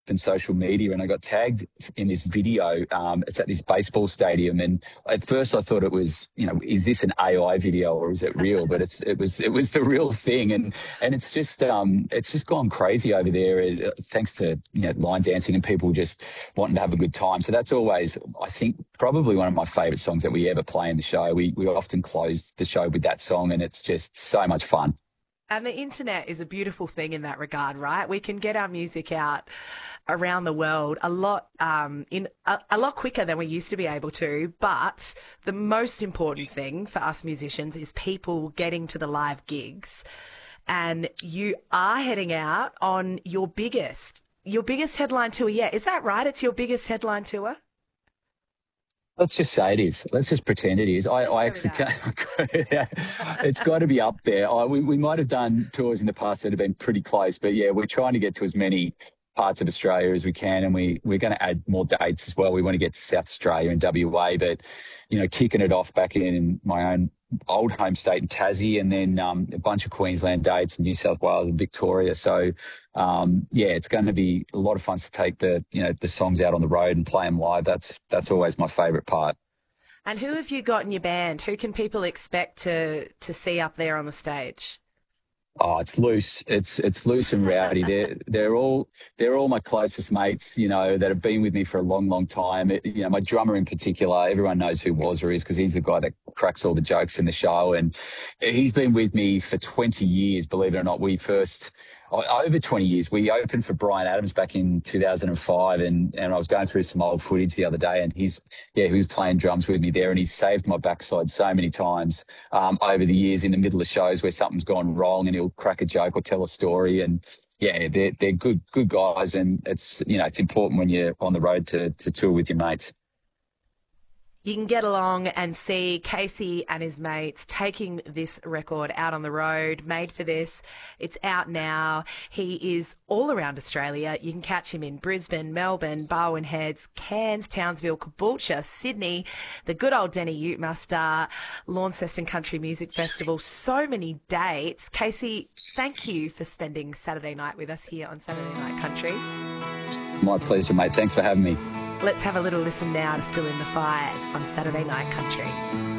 and social media, and I got tagged in this video. It's at this baseball stadium, and at first I thought it was, is this an AI video or is it real? But it was the real thing, and it's just gone crazy over there, thanks to line dancing and people just wanting to have a good time. So that's always, I think, probably one of my favourite songs that we ever play in the show. We often close the show with that song, and it's just so much fun. And the internet is a beautiful thing in that regard, right? We can get our music out around the world a lot in a lot quicker than we used to be able to. But the most important thing for us musicians is people getting to the live gigs. And you are heading out on your biggest headline tour yet. Is that right? It's your biggest headline tour? Let's just say it is. Let's just pretend it is. I actually can't. It's got to be up there. We might have done tours in the past that have been pretty close, but yeah, we're trying to get to as many parts of Australia as we can, and we're going to add more dates as well. We want to get to South Australia and WA, but kicking it off back in my own old home state in Tassie, and then a bunch of Queensland dates, New South Wales and Victoria. So it's going to be a lot of fun to take the songs out on the road and play them live. That's always my favourite part. And who have you got in your band? Who can people expect to see up there on the stage? Oh, it's loose. It's loose and rowdy. They're all my closest mates, that have been with me for a long, long time. My drummer in particular, everyone knows who Wazza is because he's the guy that cracks all the jokes in the show, and he's been with me for 20 years. Believe it or not, over 20 years. We opened for Bryan Adams back in 2005, and I was going through some old footage the other day, and he was playing drums with me there, and he's saved my backside so many times over the years in the middle of shows where something's gone wrong, and he'll crack a joke or tell a story. And yeah, they're good guys, and it's important when you're on the road to tour with your mates. You can get along and see Casey and his mates taking this record out on the road, made for this. It's out now. He is all around Australia. You can catch him in Brisbane, Melbourne, Barwon Heads, Cairns, Townsville, Caboolture, Sydney, the good old Denny Ute Muster, Launceston Country Music Festival. So many dates. Casey, thank you for spending Saturday night with us here on Saturday Night Country. My pleasure, mate. Thanks for having me. Let's have a little listen now to Still in the Fight on Saturday Night Country.